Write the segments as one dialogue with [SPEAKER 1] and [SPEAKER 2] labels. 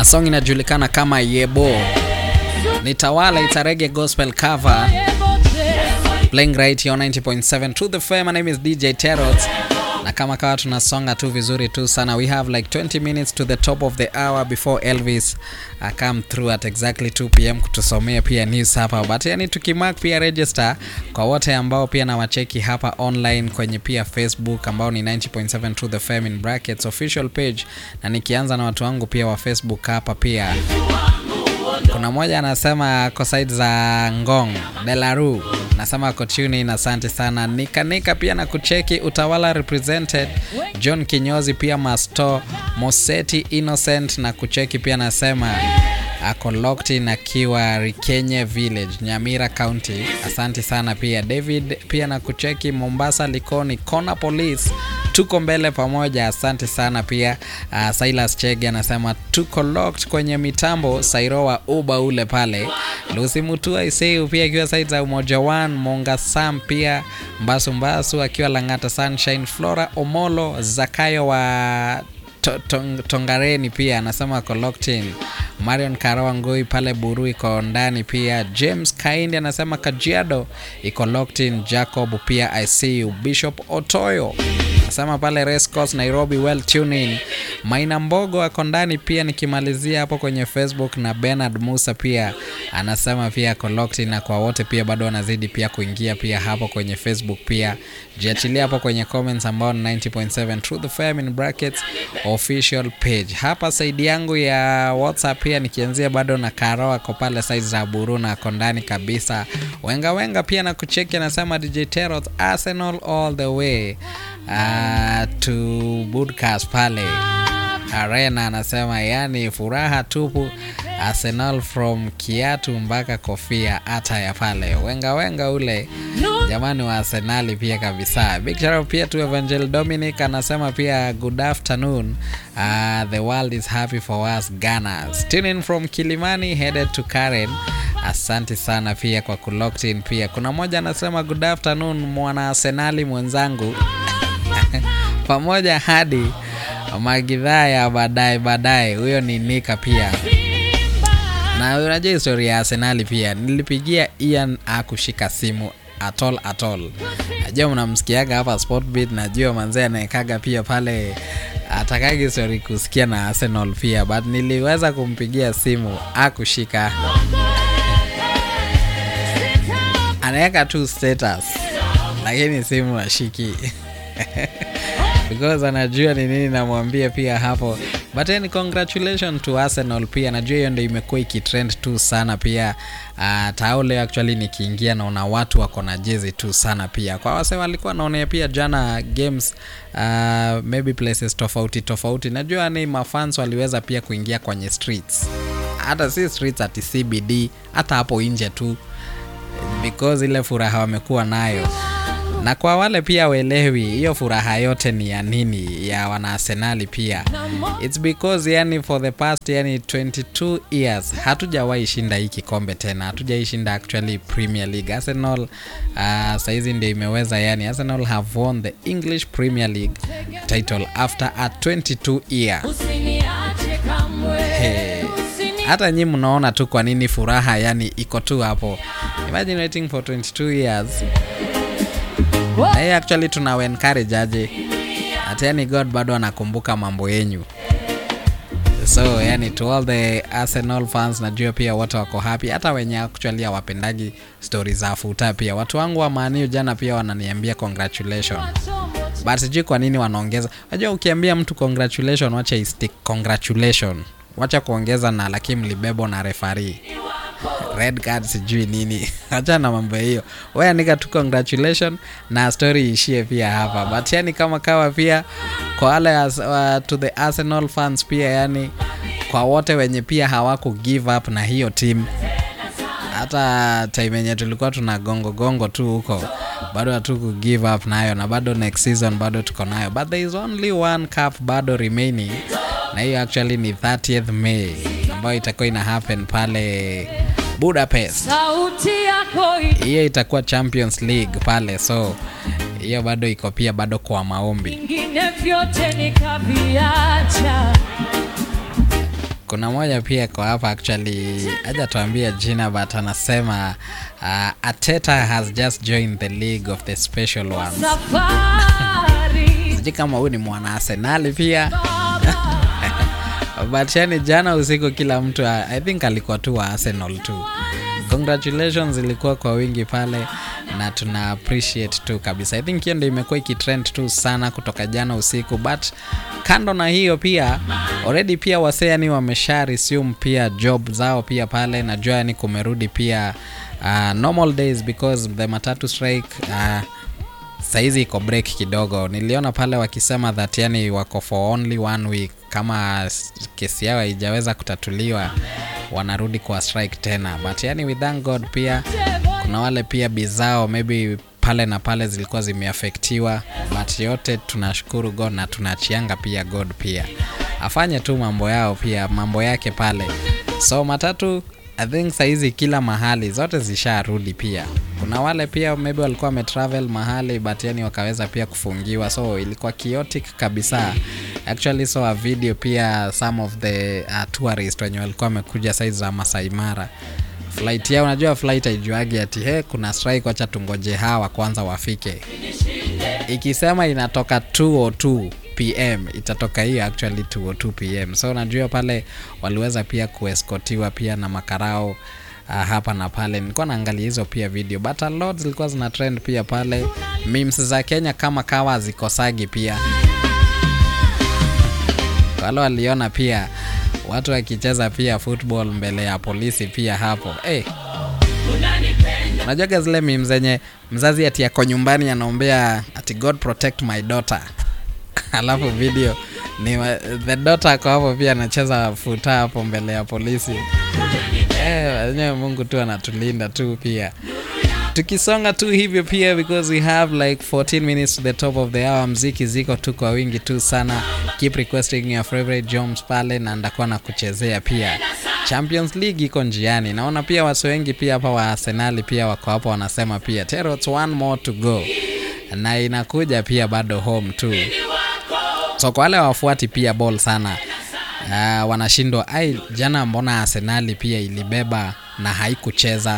[SPEAKER 1] Song inajulikana kama Yebo. Nitawala, it's a reggae gospel cover. Playing right here on 90.7 Truth FM. My name is DJ Terrot. Na kama kawa tunasonga tu vizuri tu sana. We have like 20 minutes to the top of the hour before Elvis come through at exactly 2 p.m. kutusomea pia news hapa. But yani tukimark pia register kwa wote ambao pia na wacheki hapa online kwenye pia Facebook ambao ni 90.7 Truth FM in brackets official page. Na nikianza na watu wangu pia wa Facebook hapa pia. Kuna moja anasema kwa side za Ngong, Delaru. Nasema kwa tune in, asante sana. Nika pia na kucheki Utawala represented. John Kinyozi pia Masto, Moseti Innocent na kucheki pia nasema ako locked in akiwa Rikenye Village, Nyamira County. Asante sana pia. David pia na kucheki Mombasa Likoni, Kona Police. Tuko mbele pamoja, asante sana pia. Silas Chege anasema tuko locked kwenye mitambo, Sairoa Uba ule pale. Lucy Mutua Iseu pia akiwa side za Umoja One, Monga Sam pia Mbasu akiwa Langata Sunshine, Flora Omolo Zakayo wa Tongareni pia anasema ko locked in. Marion Karawa Ngoi pale Buru iko ndani pia. James Kaindi anasema Kajiado iko locked in. Jacob pia I see you. Bishop Otoyo anasema pale Race Course Nairobi well tune in. Maina Mbogo ako ndani pia nikimalizia hapo kwenye Facebook. Na Bernard Musa pia anasema pia ko locked in. Na kwa wote pia bado wanazidi pia kuingia pia hapo kwenye Facebook pia. Jiachilia hapo kwenye comments ambao 90.7 Truth FM in brackets official page. Hapa side yangu ya WhatsApp pia nikianzia bado na Karoa kwa pale size za Buru na kondani kabisa. Wenga pia na kucheki anasema DJ Terrot Arsenal all the way to broadcast pale Arena. Anasema yani furaha tupu, Arsenal from kiatu mpaka kofia hata ya pale. Wenga ule jamani wa Arsenal pia kabisa. Big shout out pia to Evangel Dominic anasema pia good afternoon. The world is happy for us Gunners. Tune in from Kilimani headed to Karen. Asante sana pia kwa kulocked in pia. Kuna moja anasema good afternoon mwana Arsenal mwenzangu. Pamoja hadi magidhaa ya baadaye. Huyo ni Nika pia. Na unajua historia ya Arsenal pia. Nilipigia Ian akushika simu at all. Najua mnamsikiaga hapa Sportbeat, najua manzee anaekaga pia pale atakagi story kusikia na Arsenal pia, but niliweza kumpigia simu akushika. Anaeka tu status lakini simu ashiki. Because anajua ni nini namwambia pia hapo. But then congratulations to Arsenal pia. Najua hiyo ndio imekuwa ikitrend tu sana pia. Taule actually nikiingia naona watu wako na jezi tu sana pia. Kwa wase walikuwa naona pia jana games maybe places tofauti. Najua ni mafans waliweza pia kuingia kwenye streets. Hata si streets ati CBD, hata hapo nje tu. Because ile furaha wamekuwa nayo. Na kwa wale pia welewi hiyo furaha yote ni ya nini ya wana Arsenal pia. It's because yani for the past yani 22 years hatujawahi shinda hii kikombe tena. Hatujaishinda actually Premier League. Arsenal saizi ndio imeweza yani. Arsenal have won the English Premier League title after a 22 year. Hata nyinyi mnaona tu kwa nini furaha yani iko tu hapo. Imagine waiting for 22 years. Na actually tuna encourage aje. Hata yani God bado anakumbuka mambo yenyu. So yani to all the Arsenal fans najua pia watu wako happy. Hata wenye actually hawapendagi stories za futa pia. Watu wangu wa Man U jana pia wananiambia congratulations. But sijui kwa nini wanaongeza. Unajua ukiambia mtu congratulations wacha istick congratulations. Wacha kuongeza na lakini mlibebo na referee. Red card sijui nini. Acha na mambo hiyo. Wewe andika tu congratulations na story ishie pia hapa. But yani kama kawa pia kwa wale to the Arsenal fans pia yani kwa wote wenye pia hawaku give up na hiyo team. Hata time yenye tulikuwa tuna gongo tu huko bado hatuku give up nayo na bado next season bado tuko nayo. But there is only one cup bado remaining. Na hiyo actually ni 30th May ambayo itakuwa ina happen pale Budapest. Hiyo itakuwa Champions League pale, so hiyo bado iko pia bado kwa maombi. Kuna moja pia kwa hapa actually haja tuambia jina but anasema Arteta has just joined the league of the special ones. Sijui kama huyu ni mwana Arsenal pia. But yani jana usiku kila mtu I think alikuwa tu wa Arsenal tu. Congratulations ilikuwa kwa wingi pale na tuna appreciate tu kabisa. I think hiyo ndio imekuwa ikitrend tu sana kutoka jana usiku, but kando na hiyo pia already pia wasee yani wamesha resume pia job zao pia pale. Najua yani kumerudi pia normal days because the matatu strike saizi iko break kidogo. Niliona pale wakisema that yani wako for only 1 week, kama kesi yao haijaweza kutatuliwa wanarudi kwa strike tena. But yani we thank God pia kuna wale pia bizao maybe pale na pale zilikuwa zimeaffectiwa, but yote tunashukuru God na tunachianga pia God pia afanye tu mambo yao pia mambo yake pale. So matatu I think saizi kila mahali zote zisharudi pia. Kuna wale pia maybe walikuwa wametravel mahali but yani wakaweza pia kufungiwa, so ilikuwa chaotic kabisa. Actually saw a video pia some of the tourists wenye walikuwa wamekuja saizi za Masai Mara. Flight yao unajua flight haijuagi ati kuna strike, acha tungoje hawa kwanza wafike. Ikisema inatoka 2:02 PM itatoka hiyo actually 2:02 PM. So unajua pale waliweza pia kuescortiwa pia na makarao hapa na pale. Nilikuwa naangalia hizo pia video but a lot zilikuwa zina trend pia pale. Memes za Kenya kama kawa zikosagi pia. Wale waliona pia watu wakicheza pia football mbele ya polisi pia hapo. Unajua zile memes zenye mzazi ati yako nyumbani anaombea ati God protect my daughter. Alafu video ni the daughter kwa hapo pia anacheza futa hapo mbele ya polisi. Mungu tu anatulinda tu pia. Tukisonga tu hivyo pia because we have like 14 minutes to the top of the hour. Mziki ziko tu kwa wingi tu sana. Keep requesting your favorite jams pale na ndakuwa na kuchezea pia. Champions League iko njiani. Naona pia watu wengi pia hapa wa Arsenal pia wako hapa wanasema pia Terots one more to go. Na inakuja pia bado home tu. So kwa wale wafuati pia ball sana wanashindwa jana mbona Arsenal pia ilibeba na haikucheza.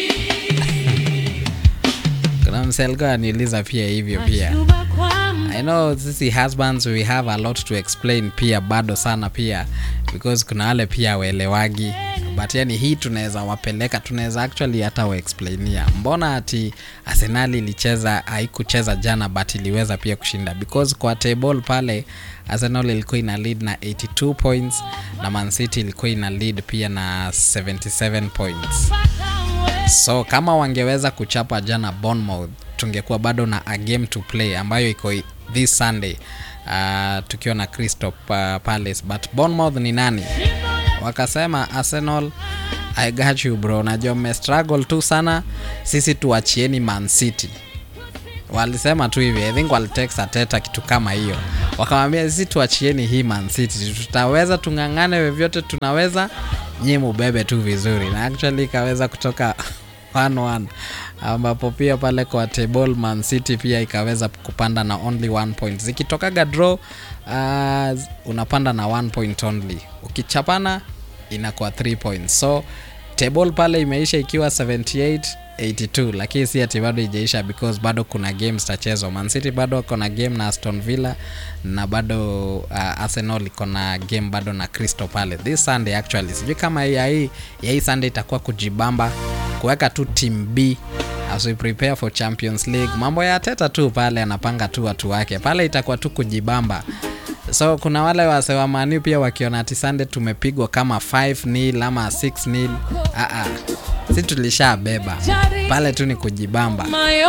[SPEAKER 1] Kuna mselgo aniuliza pia hivyo pia. I know sisi husbands we have a lot to explain pia bado sana pia because kuna wale pia waelewagi, but yani hii tunaweza wapeleka, tunaweza actually hata waexplainia mbona ati Arsenal ilicheza haikucheza jana but iliweza pia kushinda. Because kwa table pale Arsenal ilikuwa ina lead na 82 points na Man City ilikuwa ina lead pia na 77 points. So kama wangeweza kuchapa jana Bournemouth tungekuwa bado na a game to play ambayo iko this Sunday tukiwa na Crystal Palace. But Bournemouth ni nani? Wakasema Arsenal I got you bro, najua mmestruggle tu sana, sisi tuachieni Man City. Walisema tu hivi, I think walitext Arteta kitu kama hiyo. Wakamwambia sisi tuachieni hii Man City, tutaweza tungangane vyovyote tunaweza, nyinyi mbebe tu vizuri. Na actually kaweza kutoka 1-1 ambapo pia pale kwa table Man City pia ikaweza kupanda na only 1 point. Zikitokaga draw unapanda na 1 point only. Ukichapana inakuwa 3 points. So table pale imeisha ikiwa 78-82, lakini si ati bado haijaisha because bado kuna games tachezwa. Man City bado kuna game na Aston Villa na bado Arsenal iko na game bado na Crystal Palace this Sunday. Actually sijui kama hii Sunday itakuwa kujibamba kuweka tu team B as we prepare for Champions League. Mambo ya Arteta tu pale anapanga tu watu wake pale, itakuwa tu kujibamba. So kuna wale wasewa Man U pia wakiona ati Sunday tumepigwa kama 5-0 ama 6-0. Sisi tulishabeba pale tu ni kujibamba.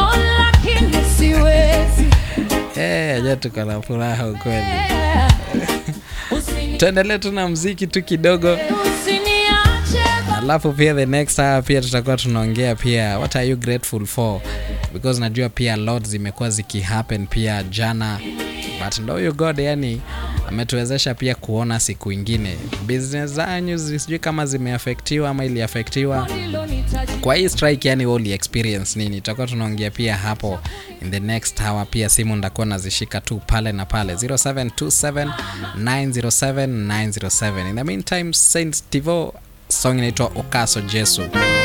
[SPEAKER 1] Je, tuko na furaha ukweli. Tuendelee tu na muziki tu kidogo. Alafu pia the next hour pia tutakuwa tunaongea pia what are you grateful for, because najua pia lots zimekuwa ziki happen pia jana but ndo you God yani ametuwezesha pia kuona siku ingine. Business zanyu sijui kama zimeaffectiwa ama iliaffectiwa kwa hii strike, yani wewe experience nini? Tutakuwa tunaongea pia hapo in the next hour. Pia simu ndakuwa nazishika tu pale na pale 0727907907. In the meantime, Saint Tivo, song inaitwa Okaso Jesu.